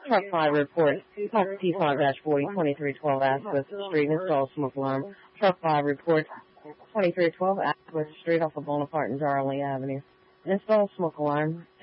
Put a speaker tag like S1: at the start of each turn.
S1: Truck 5 report, Truck T5-40, 2312 Asquith Street, install smoke alarm. Truck 5 report, 2312 Asquith Street off of Bonaparte and Darley Avenue. Install smoke alarm.